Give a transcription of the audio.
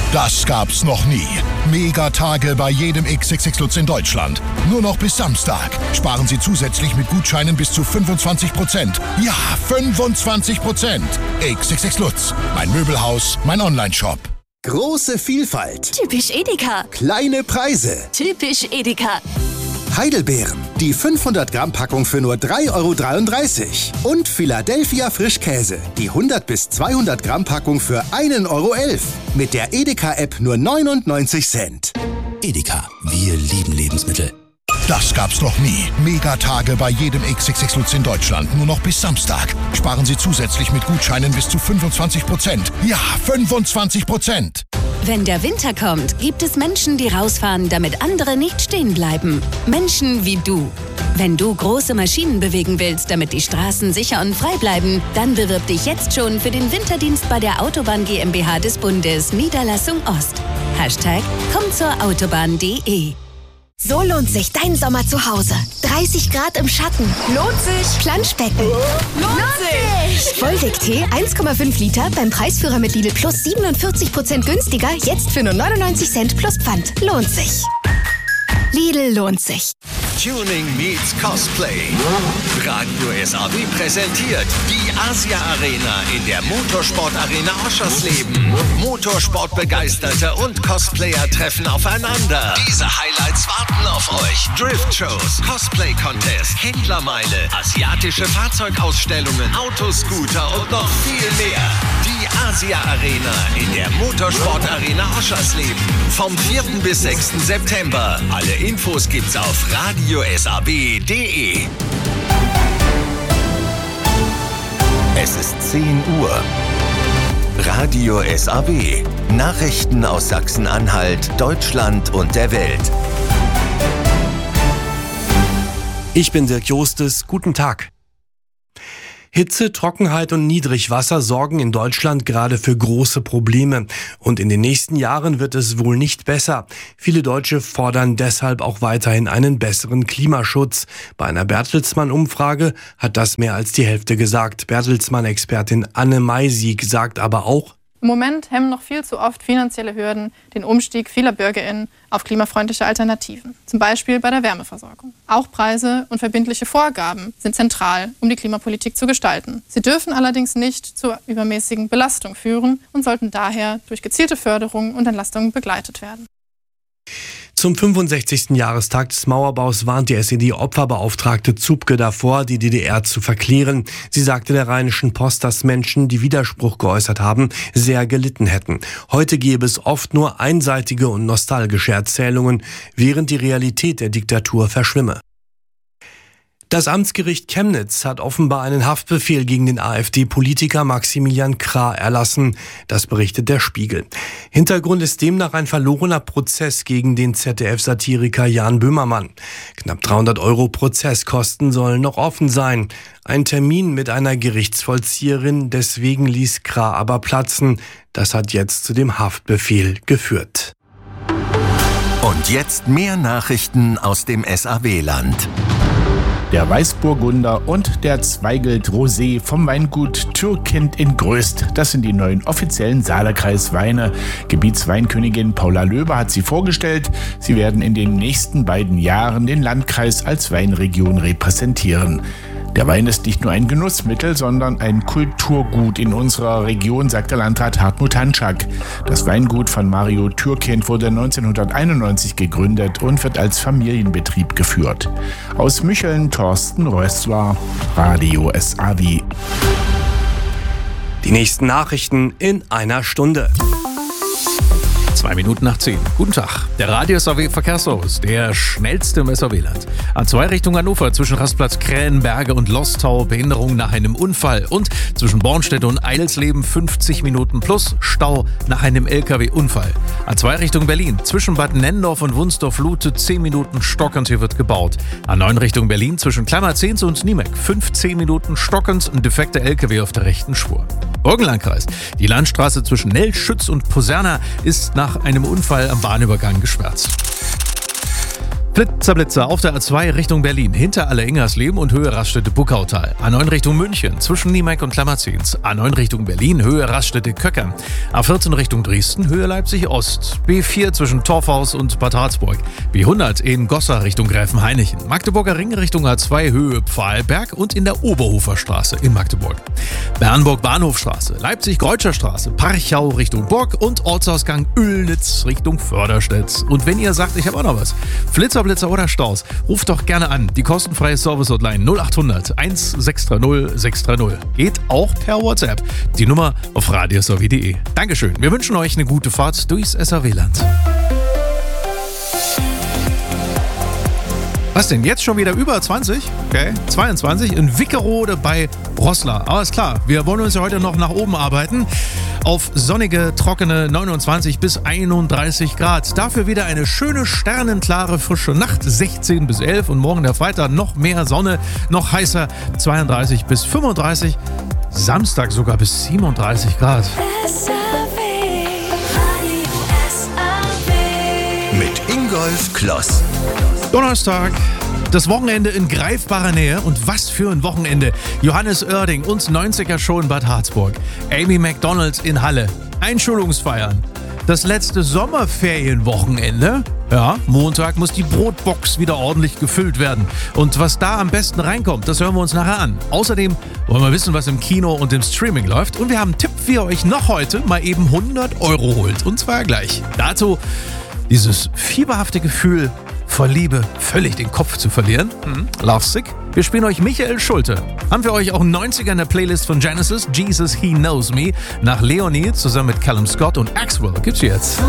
Das gab's noch nie. Megatage bei jedem XXX Lutz in Deutschland. Nur noch bis Samstag. Sparen Sie zusätzlich mit Gutscheinen bis zu 25%. Ja, 25%. XXX Lutz. Mein Möbelhaus, mein Onlineshop. Große Vielfalt. Typisch Edeka. Kleine Preise. Typisch Edeka. Heidelbeeren. Die 500 Gramm Packung für nur 3,33 €. Und Philadelphia Frischkäse. Die 100 bis 200 Gramm Packung für 1,11 €. Mit der Edeka-App nur 99 Cent. Edeka, wir lieben Lebensmittel. Das gab's noch nie. Megatage bei jedem XXX Lutz in Deutschland. Nur noch bis Samstag. Sparen Sie zusätzlich mit Gutscheinen bis zu 25%. Ja, 25%. Wenn der Winter kommt, gibt es Menschen, die rausfahren, damit andere nicht stehen bleiben. Menschen wie du. Wenn du große Maschinen bewegen willst, damit die Straßen sicher und frei bleiben, dann bewirb dich jetzt schon für den Winterdienst bei der Autobahn GmbH des Bundes, Niederlassung Ost. #kommtzourautobahn.de. So lohnt sich dein Sommer zu Hause. 30 Grad im Schatten. Lohnt sich. Planschbecken. Lohnt sich. Vollweg-Tee 1,5 Liter beim Preisführer mit Lidl Plus 47% günstiger. Jetzt für nur 99 Cent plus Pfand. Lohnt sich. Lidl lohnt sich. Tuning meets Cosplay. Radio SAW präsentiert die Asia Arena in der Motorsport Arena Oschersleben. Motorsportbegeisterte und Cosplayer treffen aufeinander. Diese Highlights warten auf euch. Drift-Shows, Cosplay-Contest, Händlermeile, asiatische Fahrzeugausstellungen, Autoscooter und noch viel mehr. Die Asia Arena in der Motorsport Arena Oschersleben. Vom 4. bis 6. September. Alle Infos gibt's auf radiosab.de. Es ist 10 Uhr. Radio SAW. Nachrichten aus Sachsen-Anhalt, Deutschland und der Welt. Ich bin Dirk Jostes. Guten Tag. Hitze, Trockenheit und Niedrigwasser sorgen in Deutschland gerade für große Probleme. Und in den nächsten Jahren wird es wohl nicht besser. Viele Deutsche fordern deshalb auch weiterhin einen besseren Klimaschutz. Bei einer Bertelsmann-Umfrage hat das mehr als die Hälfte gesagt. Bertelsmann-Expertin Anne Maisig sagt aber auch: Im Moment hemmen noch viel zu oft finanzielle Hürden den Umstieg vieler BürgerInnen auf klimafreundliche Alternativen, zum Beispiel bei der Wärmeversorgung. Auch Preise und verbindliche Vorgaben sind zentral, um die Klimapolitik zu gestalten. Sie dürfen allerdings nicht zur übermäßigen Belastung führen und sollten daher durch gezielte Förderung und Entlastungen begleitet werden. Zum 65. Jahrestag des Mauerbaus warnt die SED-Opferbeauftragte Zupke davor, die DDR zu verklären. Sie sagte der Rheinischen Post, dass Menschen, die Widerspruch geäußert haben, sehr gelitten hätten. Heute gäbe es oft nur einseitige und nostalgische Erzählungen, während die Realität der Diktatur verschwimme. Das Amtsgericht Chemnitz hat offenbar einen Haftbefehl gegen den AfD-Politiker Maximilian Krah erlassen. Das berichtet der Spiegel. Hintergrund ist demnach ein verlorener Prozess gegen den ZDF-Satiriker Jan Böhmermann. Knapp 300 € Prozesskosten sollen noch offen sein. Ein Termin mit einer Gerichtsvollzieherin, deswegen ließ Krah aber platzen. Das hat jetzt zu dem Haftbefehl geführt. Und jetzt mehr Nachrichten aus dem SAW-Land. Der Weißburgunder und der Zweigelt Rosé vom Weingut Türkind in Gröst. Das sind die neuen offiziellen Saalerkreis-Weine. Gebietsweinkönigin Paula Löber hat sie vorgestellt. Sie werden in den nächsten beiden Jahren den Landkreis als Weinregion repräsentieren. Der Wein ist nicht nur ein Genussmittel, sondern ein Kulturgut in unserer Region, sagt der Landrat Hartmut Hanschak. Das Weingut von Mario Türkind wurde 1991 gegründet und wird als Familienbetrieb geführt. Aus Mücheln Thorsten Rössler, Radio SAW. Die nächsten Nachrichten in einer Stunde. 2 Minuten nach 10. Guten Tag. Der Radio SAW Verkehrsservice, der schnellste im SAW-Land. A2 Richtung Hannover zwischen Rastplatz Krähenberge und Lostau Behinderung nach einem Unfall und zwischen Bornstedt und Eilsleben 50 Minuten plus Stau nach einem LKW-Unfall. A2 Richtung Berlin zwischen Bad Nennendorf und Wunsdorf-Lute 10 Minuten stockend, hier wird gebaut. A9 Richtung Berlin zwischen Klammerzehns und Niemek 15 Minuten stockend, ein defekter LKW auf der rechten Spur. Burgenlandkreis. Die Landstraße zwischen Nell, Schütz und Poserna ist nach einem Unfall am Bahnübergang gesperrt. Blitzer auf der A2 Richtung Berlin, hinter Alle-Ingersleben und Höhe Raststätte Buckautal. A9 Richtung München, zwischen Niemeck und Klammerzins. A9 Richtung Berlin, Höhe Raststätte Köckern. A14 Richtung Dresden, Höhe Leipzig-Ost. B4 zwischen Torfhaus und Bad Harzburg. B100 in Goslar Richtung Gräfenhainichen. Magdeburger Ring Richtung A2, Höhe Pfahlberg und in der Oberhofer Straße in Magdeburg. Bernburg-Bahnhofstraße, Leipzig-Kreutscher-Straße, Parchau Richtung Burg und Ortsausgang Oelnitz Richtung Förderstedt. Und wenn ihr sagt, ich habe auch noch was, Flitzer, Blitzer oder Staus, ruft doch gerne an. Die kostenfreie Service-Hotline 0800 1630 630. Geht auch per WhatsApp. Die Nummer auf radiosw.de. Dankeschön. Wir wünschen euch eine gute Fahrt durchs SAW-Land. Was denn? Jetzt schon wieder über 20? Okay, 22 in Wickerode bei Roßla. Aber ist klar, wir wollen uns ja heute noch nach oben arbeiten. Auf sonnige, trockene 29 bis 31 Grad. Dafür wieder eine schöne, sternenklare, frische Nacht, 16 bis 11. Und morgen der Freitag noch mehr Sonne, noch heißer, 32 bis 35. Samstag sogar bis 37 Grad. Mit Ingolf Kloss. Donnerstag, das Wochenende in greifbarer Nähe. Und was für ein Wochenende. Johannes Oerding und 90er Show in Bad Harzburg. Amy McDonald in Halle. Einschulungsfeiern. Das letzte Sommerferienwochenende. Ja, Montag muss die Brotbox wieder ordentlich gefüllt werden. Und was da am besten reinkommt, das hören wir uns nachher an. Außerdem wollen wir wissen, was im Kino und im Streaming läuft. Und wir haben einen Tipp, wie ihr euch noch heute mal eben 100 € holt. Und zwar gleich. Dazu dieses fieberhafte Gefühl, vor Liebe völlig den Kopf zu verlieren. Lovesick. Wir spielen euch Michael Schulte. Haben wir euch auch 90er in der Playlist von Genesis, Jesus He Knows Me, nach Leonie zusammen mit Callum Scott und Axwell. Gibt's jetzt.